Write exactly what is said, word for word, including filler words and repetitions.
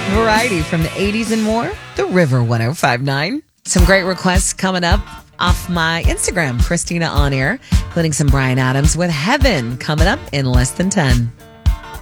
Variety from the eighties and more. The River one oh five point nine. Some great requests coming up off my Instagram, Christina On Air, including some Bryan Adams with Heaven coming up in less than ten.